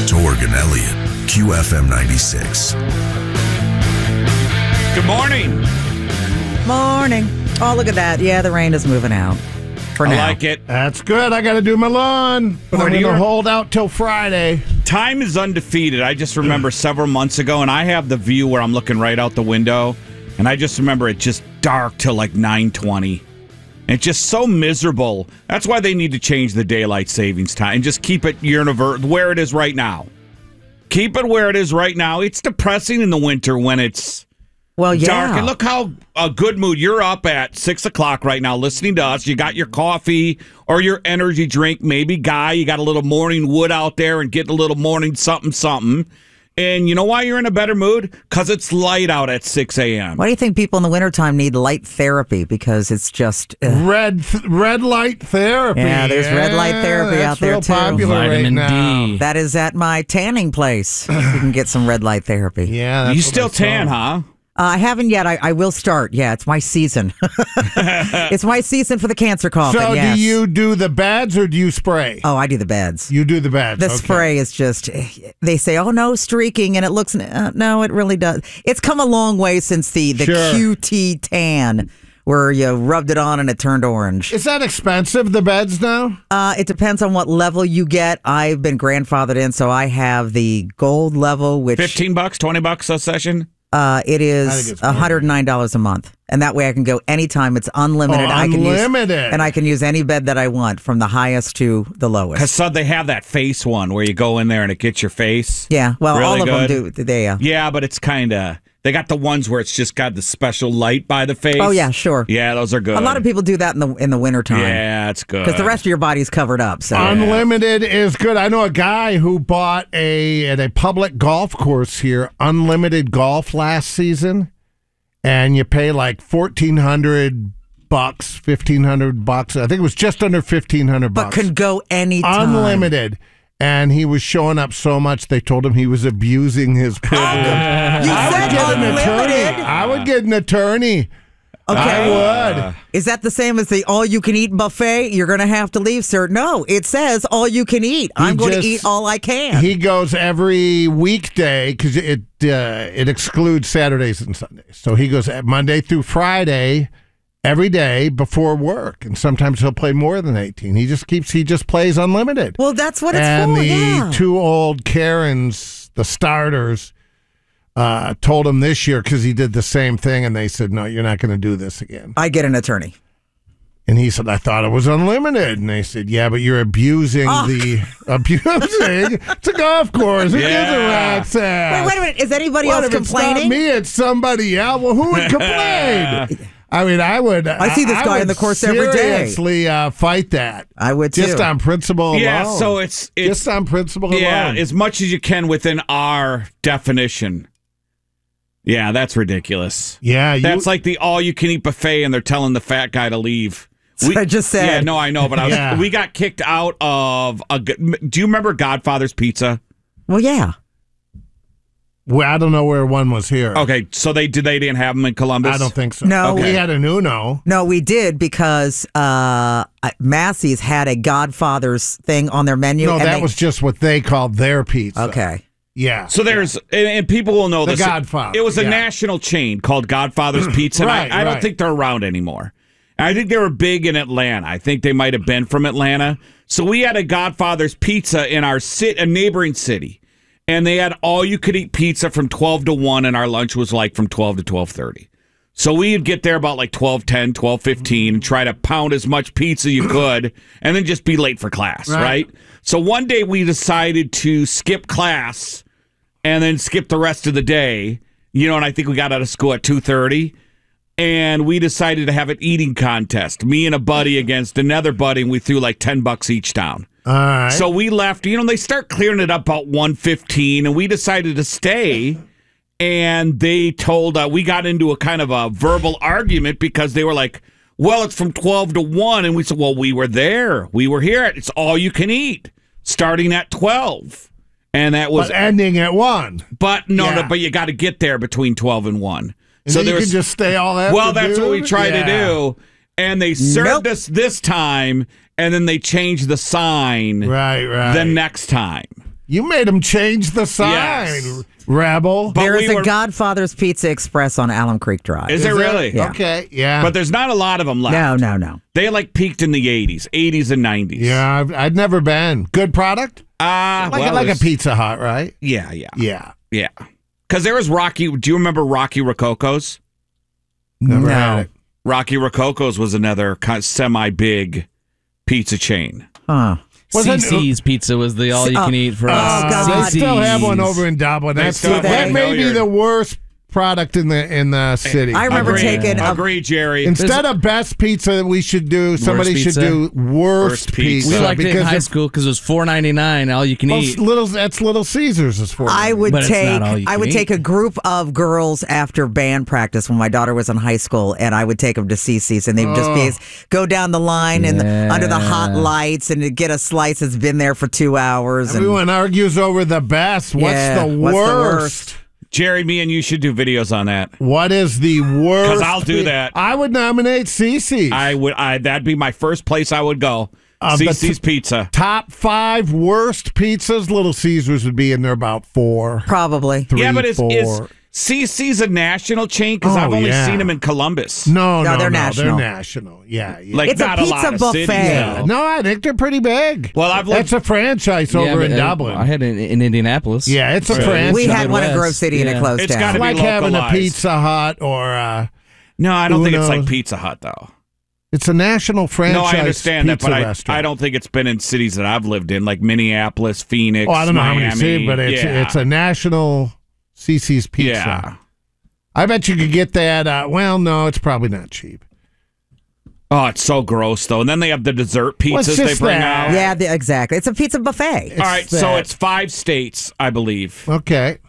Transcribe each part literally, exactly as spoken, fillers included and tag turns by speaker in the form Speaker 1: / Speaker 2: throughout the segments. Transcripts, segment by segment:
Speaker 1: Torg and Elliott, Q F M ninety-six.
Speaker 2: Good morning.
Speaker 3: Morning. Oh, look at that. Yeah, the rain is moving out for
Speaker 2: I
Speaker 3: now.
Speaker 2: like it.
Speaker 4: That's good. I got to do my lawn, but I'm going to hold out till Friday.
Speaker 2: Time is undefeated. I just remember several months ago, and I have the view where I'm looking right out the window, and I just remember it just dark till like nine twenty. It's just so miserable. That's why they need to change the daylight savings time and just keep it univer- where it is right now. Keep it where it is right now. It's depressing in the winter when it's
Speaker 3: well, yeah.
Speaker 2: dark. And look how a good mood you're up at six o'clock right now listening to us. You got your coffee or your energy drink. Maybe, Guy, you got a little morning wood out there and getting a little morning something, something. And you know why you're in a better mood? Because it's light out at six a.m.
Speaker 3: Why do you think people in the wintertime need light therapy? Because it's just... Uh,
Speaker 4: red th- red light therapy.
Speaker 3: Yeah, there's red light therapy
Speaker 4: that's
Speaker 3: out there,
Speaker 4: real
Speaker 3: too.
Speaker 4: popular
Speaker 5: Vitamin
Speaker 4: right now.
Speaker 5: D.
Speaker 3: that is at my tanning place. You can get some red light therapy.
Speaker 4: Yeah, that's
Speaker 2: You
Speaker 4: what
Speaker 2: still
Speaker 4: I saw.
Speaker 2: tan, huh?
Speaker 3: Uh, I haven't yet. I, I will start. Yeah, it's my season. It's my season for the cancer coffin,
Speaker 4: So
Speaker 3: yes.
Speaker 4: do you do the beds or do you spray?
Speaker 3: Oh, I do the beds.
Speaker 4: You do the beds.
Speaker 3: The
Speaker 4: okay.
Speaker 3: spray is just, they say, oh, no, streaking, and it looks, uh, no, it really does. It's come a long way since the, the
Speaker 4: Sure.
Speaker 3: Q T tan, where you rubbed it on and it turned orange.
Speaker 4: Is that expensive, the beds now?
Speaker 3: Uh, it depends on what level you get. I've been grandfathered in, so I have the gold level, which
Speaker 2: fifteen bucks, twenty bucks a session?
Speaker 3: uh, it
Speaker 4: I think
Speaker 3: is
Speaker 4: it's more.
Speaker 3: one hundred nine dollars a month. And that way I can go anytime. It's unlimited.
Speaker 4: Oh,
Speaker 3: I can use,
Speaker 4: unlimited.
Speaker 3: and I can use any bed that I want, from the highest to the lowest.
Speaker 2: Because so they have that face one where you go in there and it gets your face.
Speaker 3: Yeah, well,
Speaker 2: Really
Speaker 3: all of
Speaker 2: good.
Speaker 3: them do. They, uh,
Speaker 2: Yeah, but it's kind of... They got the ones where it's just got the special light by the face.
Speaker 3: Oh, yeah, sure.
Speaker 2: Yeah, those are good.
Speaker 3: A lot of people do that in the in the wintertime.
Speaker 2: Yeah, it's good.
Speaker 3: Because the rest of your body's covered up. So
Speaker 4: Unlimited is good. I know a guy who bought a at a public golf course here, unlimited golf last season, and you pay like fourteen hundred bucks, fifteen hundred bucks. I think it was just under fifteen hundred
Speaker 3: but
Speaker 4: bucks.
Speaker 3: could go anytime.
Speaker 4: Unlimited. And he was showing up so much they told him he was abusing his privilege.
Speaker 3: You
Speaker 4: I
Speaker 3: said
Speaker 4: would get an attorney.
Speaker 3: unlimited.
Speaker 4: I would get an attorney.
Speaker 3: Okay.
Speaker 4: I would.
Speaker 3: Is that the same as the all-you-can-eat buffet? You're going to have to leave, sir. No, it says all-you-can-eat. I'm going
Speaker 4: just-
Speaker 3: to eat all I can.
Speaker 4: He goes every weekday because it uh, it excludes Saturdays and Sundays. So he goes Monday through Friday every day before work, and sometimes he'll play more than eighteen. He just keeps he just plays unlimited.
Speaker 3: well, that's what it's
Speaker 4: and
Speaker 3: for,
Speaker 4: the
Speaker 3: yeah.
Speaker 4: two old Karens, the starters, uh, told him this year because he did the same thing, and they said, "No, you're not going to do this again."
Speaker 3: I get an attorney.
Speaker 4: And he said, I thought it was unlimited. And they said, yeah, but you're abusing
Speaker 3: Oh.
Speaker 4: the abusing. It's a golf course. Who gives a
Speaker 2: Yeah.
Speaker 4: rat's ass?
Speaker 3: Wait, wait a minute. Is anybody
Speaker 4: What
Speaker 3: else
Speaker 4: if it's not
Speaker 3: complaining?
Speaker 4: me? It's somebody else. Well, who would complain? I mean, I would.
Speaker 3: I see this guy
Speaker 4: would
Speaker 3: in the course every day.
Speaker 4: Seriously, uh, fight that.
Speaker 3: I would, too.
Speaker 4: Just on principle alone.
Speaker 2: Yeah, so it's... it's
Speaker 4: just on principle
Speaker 2: yeah,
Speaker 4: alone.
Speaker 2: as much as you can within our definition. Yeah, that's ridiculous.
Speaker 4: Yeah, you,
Speaker 2: That's like the all-you-can-eat buffet, and they're telling the fat guy to leave.
Speaker 3: That's what I just said.
Speaker 2: Yeah, no, I know, but I was,
Speaker 4: Yeah.
Speaker 2: we got kicked out of a. g- Do you remember Godfather's Pizza?
Speaker 3: Well, yeah.
Speaker 4: Well, I don't know where one was here.
Speaker 2: Okay, so they did. They didn't have them in Columbus.
Speaker 4: I don't think so.
Speaker 3: No.
Speaker 4: we
Speaker 3: Okay.
Speaker 4: had an Uno.
Speaker 3: No, we did because uh, Massey's had a Godfather's thing on their menu.
Speaker 4: No,
Speaker 3: and
Speaker 4: that
Speaker 3: they-
Speaker 4: was just what they called their pizza.
Speaker 3: Okay.
Speaker 4: Yeah.
Speaker 2: So there's, and, and people will know
Speaker 4: The
Speaker 2: this.
Speaker 4: Godfather,
Speaker 2: It was a
Speaker 4: yeah.
Speaker 2: national chain called Godfather's Pizza. and
Speaker 4: Right,
Speaker 2: I, I don't
Speaker 4: right.
Speaker 2: think they're around anymore. I think they were big in Atlanta. I think they might have been from Atlanta. So we had a Godfather's Pizza in our sit, a neighboring city, and they had all you could eat pizza from twelve to one, and our lunch was like from twelve to twelve thirty. So we'd get there about like twelve ten, twelve fifteen, and try to pound as much pizza you could, and then just be late for class, right?
Speaker 4: Right.
Speaker 2: So one day we decided to skip class and then skip the rest of the day. You know, and I think we got out of school at two thirty. And we decided to have an eating contest. Me and a buddy against another buddy, and we threw like ten bucks each down.
Speaker 4: All right.
Speaker 2: So we left. You know, they start clearing it up about one fifteen, and we decided to stay. And they told, uh, we got into a kind of a verbal argument because they were like, well, it's from twelve to one. And we said, well, we were there. We were here. It's all you can eat, starting at twelve. And that was,
Speaker 4: but ending at one.
Speaker 2: but no,
Speaker 4: Yeah.
Speaker 2: no, but you got to get there between twelve and one.
Speaker 4: And
Speaker 2: so
Speaker 4: then you
Speaker 2: there's
Speaker 4: can just stay all afternoon.
Speaker 2: well, that's what we tried
Speaker 4: Yeah.
Speaker 2: to do. And they served
Speaker 3: Nope.
Speaker 2: us this time, and then they changed the sign
Speaker 4: Right, right.
Speaker 2: the next time.
Speaker 4: You made him change the sign,
Speaker 2: Yes.
Speaker 4: rebel.
Speaker 2: But
Speaker 3: There
Speaker 2: we
Speaker 3: is a
Speaker 2: were-
Speaker 3: Godfather's Pizza Express on Alum Creek Drive.
Speaker 2: Is there really?
Speaker 3: Yeah.
Speaker 4: Okay, yeah.
Speaker 2: But there's not a lot of them left.
Speaker 3: No, no, no.
Speaker 2: They like peaked in the eighties, eighties and nineties.
Speaker 4: yeah, I've, I'd never been. Good product?
Speaker 2: Uh,
Speaker 4: Like,
Speaker 2: well,
Speaker 4: like a
Speaker 2: there's-
Speaker 4: Pizza Hut, right?
Speaker 2: Yeah, yeah.
Speaker 4: Yeah.
Speaker 2: Yeah. Because there was Rocky. Do you remember Rocky Rococo's?
Speaker 4: Never
Speaker 3: No.
Speaker 4: had it.
Speaker 2: Rocky Rococo's was another kind of semi-big pizza chain.
Speaker 3: Huh.
Speaker 4: Was it-
Speaker 5: C C's Pizza was the all-you-can-eat for
Speaker 3: Oh,
Speaker 5: us.
Speaker 3: God.
Speaker 4: They still have one
Speaker 5: C C's.
Speaker 4: over in Dublin.
Speaker 2: They
Speaker 4: That's
Speaker 2: still
Speaker 4: that
Speaker 3: have
Speaker 4: may
Speaker 2: one.
Speaker 4: be the worst product in the in the city.
Speaker 3: I remember
Speaker 2: Agree.
Speaker 3: taking a,
Speaker 2: Agree, Jerry.
Speaker 4: Instead of best pizza, we should do. Somebody should
Speaker 5: pizza?
Speaker 4: do worst,
Speaker 2: Worst pizza.
Speaker 4: pizza.
Speaker 5: We liked it in
Speaker 4: because
Speaker 5: high
Speaker 4: if-
Speaker 5: school because it was four ninety-nine, all you can
Speaker 4: well,
Speaker 5: eat.
Speaker 4: little that's Little Caesars is for.
Speaker 3: I would
Speaker 5: But it's
Speaker 3: take
Speaker 5: not all you
Speaker 3: I
Speaker 5: can
Speaker 3: would
Speaker 5: eat.
Speaker 3: take a group of girls after band practice when my daughter was in high school, and I would take them to C C's, and they would just be go down the line and
Speaker 5: Yeah.
Speaker 3: under the hot lights and get a slice that's been there for two hours. And
Speaker 4: Everyone argues over the best. What's,
Speaker 3: Yeah,
Speaker 4: the,
Speaker 3: what's the
Speaker 4: worst?
Speaker 3: worst?
Speaker 2: Jerry, me and you should do videos on that.
Speaker 4: What is the worst?
Speaker 2: 'Cause I'll do
Speaker 4: pi-
Speaker 2: that.
Speaker 4: I would nominate Cece's.
Speaker 2: I would. I that'd be my first place I would go.
Speaker 4: Uh, the
Speaker 2: C C's
Speaker 4: t-
Speaker 2: Pizza.
Speaker 4: Top five worst pizzas. Little Caesars would be in there about four.
Speaker 3: probably.
Speaker 4: Three,
Speaker 2: yeah, but is,
Speaker 4: four.
Speaker 2: is C C's a national chain? Because
Speaker 4: Oh,
Speaker 2: I've only
Speaker 4: yeah.
Speaker 2: seen them in Columbus.
Speaker 4: No, no,
Speaker 3: No, they're
Speaker 4: no,
Speaker 3: national.
Speaker 4: They're national. Yeah, yeah.
Speaker 2: Like
Speaker 3: It's a
Speaker 2: not
Speaker 3: pizza
Speaker 2: lot of
Speaker 3: buffet.
Speaker 2: cities,
Speaker 3: Yeah.
Speaker 2: though.
Speaker 4: no, I think they're pretty big.
Speaker 2: Well, I've lived-
Speaker 4: That's a franchise
Speaker 5: Yeah,
Speaker 4: over
Speaker 5: but,
Speaker 4: in
Speaker 5: uh,
Speaker 4: Dublin.
Speaker 5: I had it in, in Indianapolis.
Speaker 4: yeah, it's a
Speaker 2: Really?
Speaker 4: franchise.
Speaker 3: We had one in
Speaker 5: Midwest,
Speaker 3: Grove City and it
Speaker 5: yeah.
Speaker 3: closed
Speaker 2: It's
Speaker 3: down.
Speaker 2: gotta
Speaker 4: It's
Speaker 2: be
Speaker 4: like having a
Speaker 2: localized.
Speaker 4: Pizza Hut or uh,
Speaker 2: No, I don't think it's like
Speaker 4: Uno's.
Speaker 2: Pizza Hut though.
Speaker 4: it's a national franchise.
Speaker 2: No, I understand that,
Speaker 4: pizza
Speaker 2: but I,
Speaker 4: restaurant.
Speaker 2: I don't think it's been in cities that I've lived in, like Minneapolis, Phoenix.
Speaker 4: Oh, I don't know
Speaker 2: Miami.
Speaker 4: how many cities, but it's
Speaker 2: yeah.
Speaker 4: it's a national C C's pizza.
Speaker 2: Yeah.
Speaker 4: I bet you could get that. Uh, well, no, it's probably not cheap.
Speaker 2: Oh, it's so gross though. And then they have the dessert
Speaker 4: Well, it's
Speaker 2: pizzas they
Speaker 4: just
Speaker 2: bring
Speaker 4: that.
Speaker 2: out.
Speaker 3: Yeah, the, exactly. It's a pizza buffet.
Speaker 2: All right, so
Speaker 4: that.
Speaker 2: it's five states, I believe.
Speaker 4: Okay.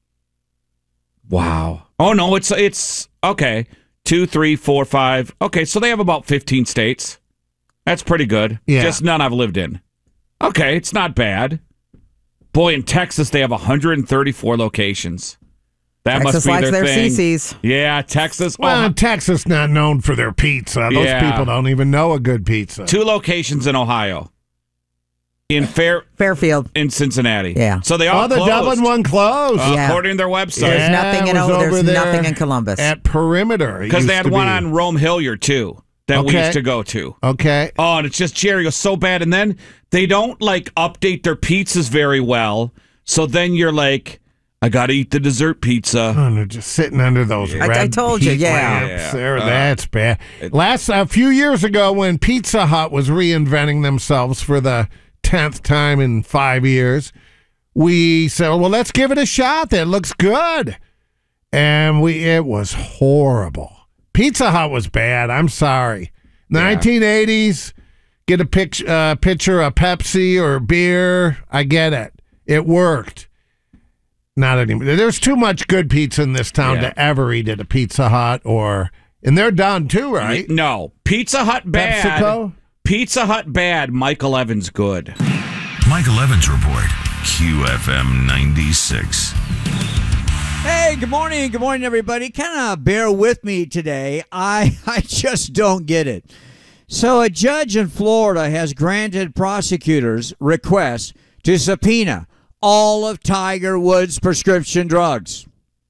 Speaker 2: Wow. Oh no, it's it's okay. Two, three, four, five. Okay, so they have about fifteen states. That's pretty good.
Speaker 4: Yeah.
Speaker 2: Just none I've lived in. Okay, it's not bad. Boy, in Texas they have one hundred thirty-four locations. That
Speaker 3: Texas
Speaker 2: must be
Speaker 3: likes
Speaker 2: their
Speaker 3: their
Speaker 2: thing.
Speaker 3: C C's.
Speaker 2: Yeah, Texas.
Speaker 4: Well,
Speaker 2: Oh,
Speaker 4: Texas not known for their pizza. Those
Speaker 2: Yeah.
Speaker 4: people don't even know a good pizza.
Speaker 2: two locations in Ohio. In Fair
Speaker 3: Fairfield.
Speaker 2: in Cincinnati.
Speaker 3: Yeah.
Speaker 2: So they all
Speaker 4: Oh, the
Speaker 2: closed,
Speaker 4: Dublin one closed.
Speaker 2: uh,
Speaker 3: Yeah.
Speaker 2: according to their website.
Speaker 3: There's
Speaker 4: Yeah,
Speaker 3: nothing in
Speaker 4: it was
Speaker 3: O- there's
Speaker 4: over there
Speaker 3: nothing in Columbus.
Speaker 4: At Perimeter. it
Speaker 2: Because they
Speaker 4: used
Speaker 2: had
Speaker 4: to
Speaker 2: one
Speaker 4: be.
Speaker 2: on Rome Hilliard too that we
Speaker 4: Okay.
Speaker 2: used to go to.
Speaker 4: Okay.
Speaker 2: Oh, and it's just Jerry, it was so bad. And then they don't like update their pizzas very well. So then you're like, I gotta eat the dessert pizza.
Speaker 4: Oh, they're just sitting under those
Speaker 3: I-
Speaker 4: red
Speaker 3: I told you,
Speaker 4: heat
Speaker 3: yeah.
Speaker 4: lamps
Speaker 2: Yeah.
Speaker 4: there.
Speaker 2: Uh,
Speaker 4: That's bad. Last a few years ago, when Pizza Hut was reinventing themselves for the tenth time in five years, we said, "Well, let's give it a shot. That looks good," and we it was horrible. Pizza Hut was bad. I'm sorry. nineteen eighties. Get a pic- uh, picture of Pepsi or beer. I get it. It worked. Not anymore. There's too much good pizza in this town
Speaker 2: Yeah.
Speaker 4: to ever eat at a Pizza Hut or, and they're done too, right?
Speaker 2: No. Pizza Hut bad.
Speaker 4: PepsiCo?
Speaker 2: Pizza Hut bad. Michael Evans good.
Speaker 1: Michael Evans Report, Q F M ninety-six.
Speaker 6: Hey, good morning. Good morning, everybody. Kind of bear with me today. I, I just don't get it. So a judge in Florida has granted prosecutors requests to subpoena all of Tiger Woods' prescription drugs.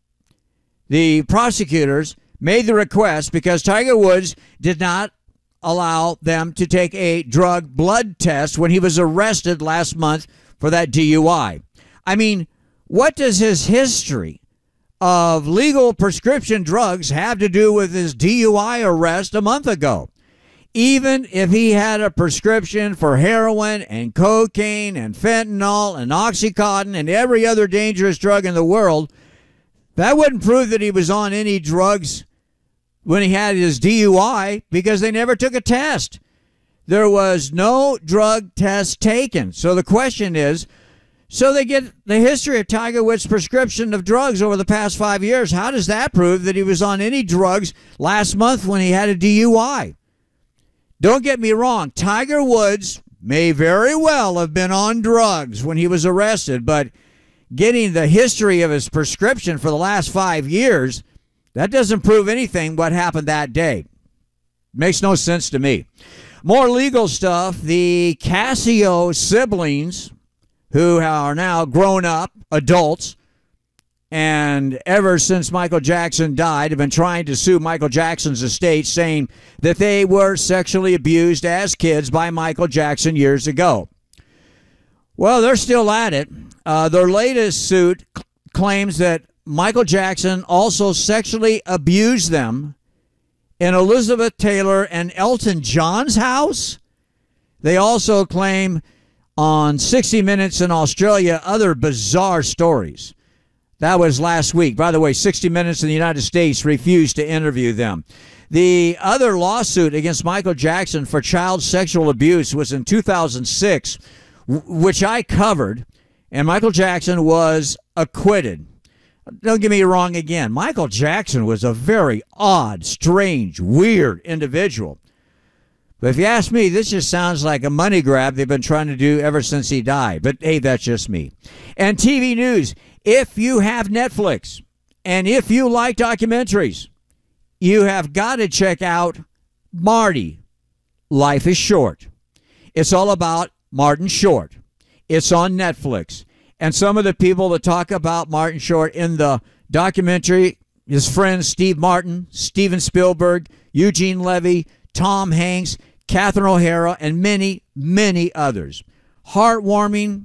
Speaker 6: The prosecutors made the request because Tiger Woods did not allow them to take a drug blood test when he was arrested last month for that D U I. I mean, what does his history of legal prescription drugs have to do with his D U I arrest a month ago? Even if he had a prescription for heroin and cocaine and fentanyl and Oxycontin and every other dangerous drug in the world, that wouldn't prove that he was on any drugs when he had his D U I because they never took a test. There was no drug test taken. So the question is, so they get the history of Tiger Woods' prescription of drugs over the past five years. How does that prove that he was on any drugs last month when he had a D U I? Don't get me wrong. Tiger Woods may very well have been on drugs when he was arrested, but getting the history of his prescription for the last five years, that doesn't prove anything what happened that day. Makes no sense to me. More legal stuff. The Casio siblings, who are now grown up adults, and ever since Michael Jackson died, have been trying to sue Michael Jackson's estate, saying that they were sexually abused as kids by Michael Jackson years ago. Well, they're still at it. Uh, their latest suit c- claims that Michael Jackson also sexually abused them in Elizabeth Taylor and Elton John's house. They also claim on sixty minutes in Australia other bizarre stories. That was last week. By the way, sixty minutes in the United States refused to interview them. The other lawsuit against Michael Jackson for child sexual abuse was in two thousand six, w- which I covered, and Michael Jackson was acquitted. Don't get me wrong again. Michael Jackson was a very odd, strange, weird individual. But if you ask me, this just sounds like a money grab they've been trying to do ever since he died. But hey, that's just me. And T V news, if you have Netflix and if you like documentaries, you have got to check out Marty, Life is Short. It's all about Martin Short. It's on Netflix. And some of the people that talk about Martin Short in the documentary, his friends Steve Martin, Steven Spielberg, Eugene Levy, Tom Hanks, Catherine O'Hara, and many, many others. Heartwarming,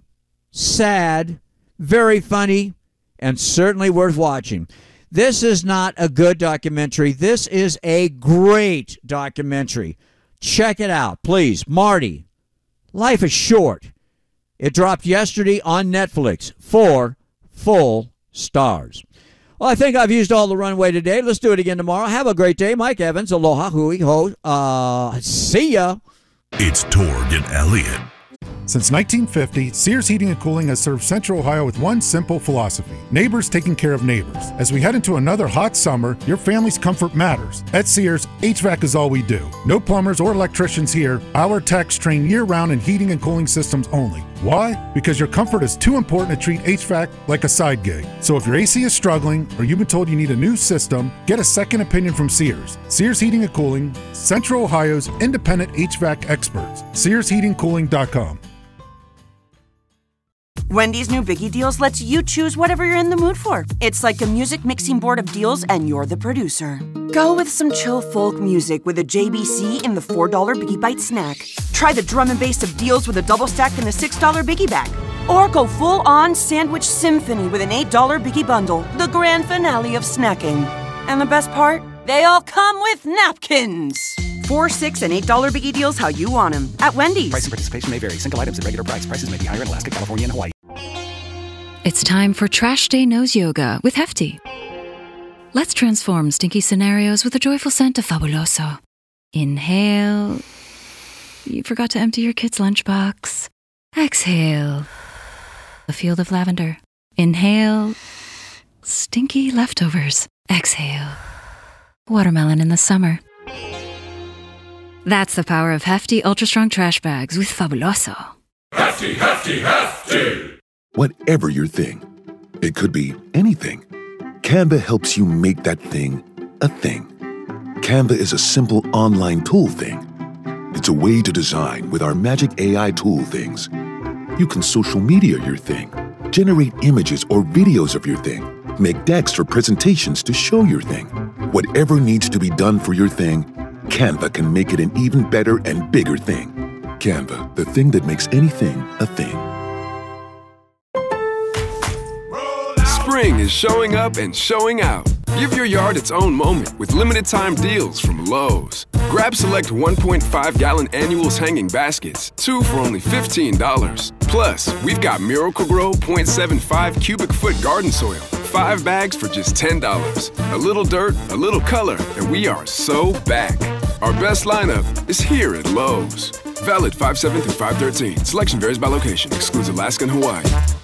Speaker 6: sad, very funny, and certainly worth watching. This is not a good documentary. This is a great documentary. Check it out, please. Marty, Life is Short. It dropped yesterday on Netflix. Four full stars. Well, I think I've used all the runway today. Let's do it again tomorrow. Have a great day. Mike Evans, aloha, hui, ho. Uh, see ya.
Speaker 1: It's Torg and Elliott.
Speaker 7: Since nineteen fifty, Sears Heating and Cooling has served Central Ohio with one simple philosophy: neighbors taking care of neighbors. As we head into another hot summer, your family's comfort matters. At Sears, H V A C is all we do. No plumbers or electricians here. Our techs train year-round in heating and cooling systems only. Why? Because your comfort is too important to treat H V A C like a side gig. So if your A C is struggling or you've been told you need a new system, get a second opinion from Sears. Sears Heating and Cooling, Central Ohio's independent H V A C experts. Sears Heating Cooling dot com.
Speaker 8: Wendy's new Biggie Deals lets you choose whatever you're in the mood for. It's like a music mixing board of deals, and you're the producer. Go with some chill folk music with a J B C in the four dollar Biggie Bite snack. Try the drum and bass of deals with a double stack in the six dollar Biggie Bag. Or go full-on sandwich symphony with an eight dollar Biggie Bundle, the grand finale of snacking. And the best part? They all come with napkins. Four, six, and eight dollar Biggie Deals how you want them at Wendy's.
Speaker 9: Price and participation may vary. Single items at regular price. Prices may be higher in Alaska, California, and Hawaii.
Speaker 10: It's time for Trash Day Nose Yoga with Hefty. Let's transform stinky scenarios with the joyful scent of Fabuloso. Inhale. You forgot to empty your kid's lunchbox. Exhale. A field of lavender. Inhale. Stinky leftovers. Exhale. Watermelon in the summer. That's the power of Hefty Ultra Strong Trash Bags with Fabuloso.
Speaker 11: Hefty, Hefty, Hefty!
Speaker 12: Whatever your thing, it could be anything. Canva helps you make that thing a thing. Canva is a simple online tool thing. It's a way to design with our magic A I tool things. You can social media your thing, generate images or videos of your thing, make decks or presentations to show your thing. Whatever needs to be done for your thing, Canva can make it an even better and bigger thing. Canva, the thing that makes anything a thing.
Speaker 13: Spring is showing up and showing out. Give your yard its own moment with limited time deals from Lowe's. Grab select one point five gallon annuals hanging baskets, two for only fifteen dollars. Plus, we've got Miracle-Gro point seven five cubic foot garden soil, five bags for just ten dollars. A little dirt, a little color, and we are so back. Our best lineup is here at Lowe's. Valid five seven through five thirteen. Selection varies by location. Excludes Alaska and Hawaii.